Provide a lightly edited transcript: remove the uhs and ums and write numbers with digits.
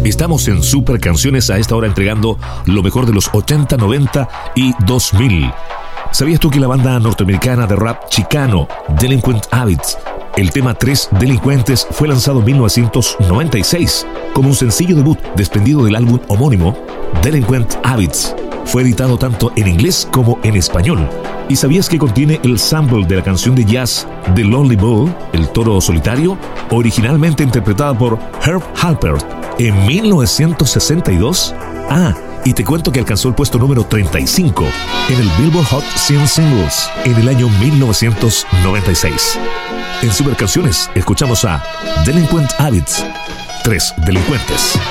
Estamos en Super Canciones a esta hora entregando lo mejor de los 80, 90 y 2000. ¿Sabías tú que la banda norteamericana de rap chicano Delinquent Habits, el tema 3 Delincuentes, fue lanzado en 1996 como un sencillo debut desprendido del álbum homónimo Delinquent Habits? Fue editado tanto en inglés como en español. ¿Y sabías que contiene el sample de la canción de jazz The Lonely Bull, El Toro Solitario, originalmente interpretada por Herb Halpert en 1962? Y te cuento que alcanzó el puesto número 35 en el Billboard Hot 100 Singles en el año 1996. En Super Canciones escuchamos a Delinquent Habits, 3 Delincuentes.